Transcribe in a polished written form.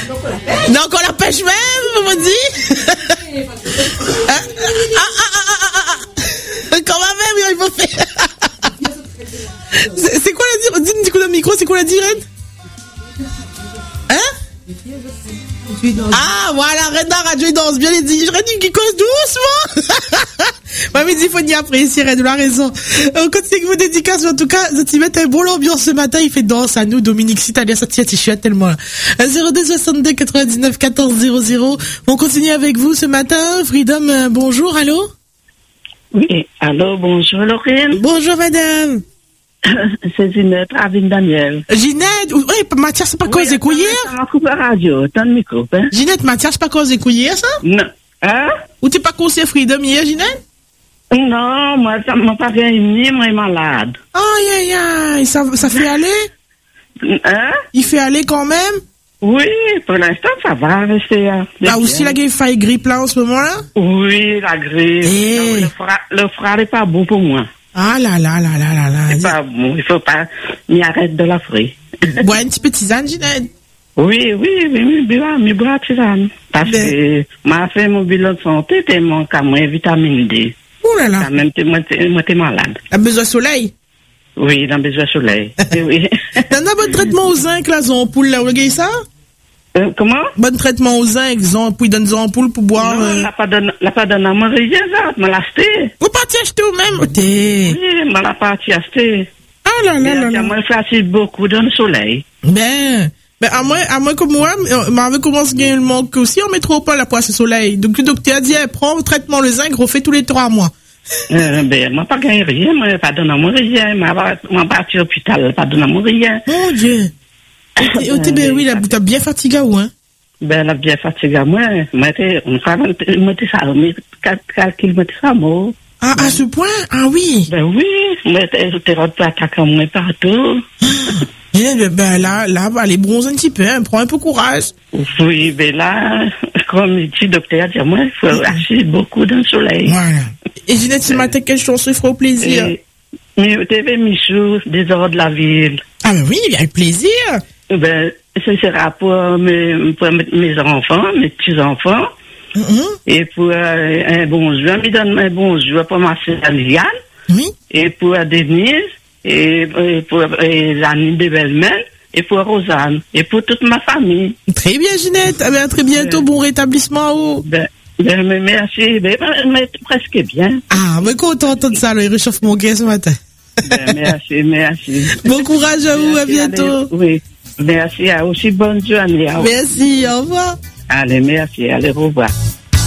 Donc on la pêche même, vous me dites? Quand même, il faut faire. C'est quoi la dire? Dis-nous le micro, c'est quoi la dire? Hein? Ah, voilà, Reda Radio danse bien, il dit, je redis qu'il cause doucement. Ouais, mais il faut y apprécier, Red, la raison. On continue avec vos dédicaces, en tout cas, tu mets un bon l'ambiance ce matin, il fait danse à nous, Dominique, si t'as bien sorti, je suis tellement là. 02 62 99 14 00. On continue avec vous ce matin. Freedom, bonjour, allô? Oui, allô, bonjour, Lorraine. Bonjour, madame. C'est Ginette, Ravine Daniel. Ginette, oui, Mathias, c'est pas cause écouillère? Ça m'a coupé la radio, t'as le micro, hein? Ginette, Mathias, c'est pas cause écouillère, ça? Non. Hein? Ou t'es pas conseillé Freedom hier, Ginette? Non, moi, ça m'a pas réuni, moi, malade. Aïe, aïe, aïe, ça fait aller? Hein? Il fait aller quand même? Oui, pour l'instant, ça va rester. Ah, aussi, la faille grippe là en ce moment-là? Oui, la grippe. Hey. Le frère n'est pas bon pour moi. Ah là là là là là là. C'est pas bon, il faut pas m'y arrêter de l'offrir. Bois un petit peu tisane, Ginette. Oui, mes bras tisane. Parce que m'a fait mon bilan de santé, t'es mon cas, moins vitamine D. Oh là là. Quand même, moi, t'es malade. A besoin de soleil? Oui, dans besoin de soleil. Oui. T'en as bon traitement aux zinc, là, ampoule, là, vous regardez ça? Comment? Bon traitement aux zinc, puis donne des ampoules pour boire. Non, la pas donné à moi rien, ça, m'a l'acheté. Vous partez acheter ou même? Oui, m'a la partie acheté. Ah là là là là. Moi, je facile beaucoup dans le soleil. Ben, à moins que moi, m'avait commencé à gagner le manque aussi, on met trop pas la poisse au soleil. Donc, le docteur a dit, prends le traitement le zinc, refait tous les 3 mois. Moi, pas gagné rien, moi, pas donné à moi rien, m'a parti à l'hôpital, pas donné à moi rien. Mon Dieu. Ben oui, t'as bien fatigué, ou hein? Ben, la bien fatigué, moi, m'était ça, mais 4 kilomètres ça, moi. Ah, à ce point? Ah oui. Ben oui, t'es rentré à attaquer moi partout. Ben là, allez, bronze un petit peu, hein, prends un peu courage. Oui, ben là, comme dit le docteur, dit moi, il faut acheter beaucoup dans le soleil. Voilà. Et Ginette, ce matin, quelle chanson il fera au plaisir? Mais TV Michou, des heures de la ville. Ah ben oui, avec plaisir. Ben, ce sera pour mes enfants, mes petits-enfants. Et pour un bonjour, me donne un bonjour pour ma sœur Liliane. Oui. Et pour Denise, et pour Annie de Bellemel, et pour Rosanne, et pour toute ma famille. Très bien, Ginette. Ah ben, très bientôt, bon rétablissement. Ben, merci. Ben, presque bien. Ah, mais content de ça, il réchauffe mon cœur ce matin. Ben, merci. Bon courage à vous, à bientôt. Oui. Merci, aussi bonne journée. Merci, au revoir. Allez, merci, allez, au revoir.